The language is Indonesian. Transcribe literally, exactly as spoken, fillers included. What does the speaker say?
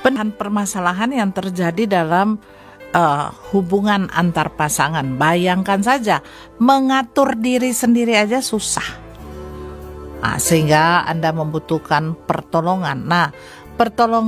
permasalahan yang terjadi dalam uh, hubungan antar pasangan. Bayangkan saja, mengatur diri sendiri aja susah. Nah, sehingga Anda membutuhkan pertolongan. Nah, pertolongan